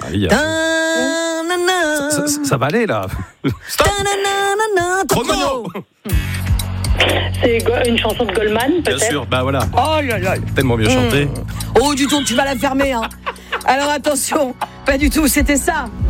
Oui, ça va aller là. Stop. Chrono. C'est une chanson de Goldman, peut-être. Bien sûr, bah voilà. Oh là là. Tellement bien chanté. Oh, du ton, tu vas la fermer, hein. Alors attention, pas du tout, c'était ça.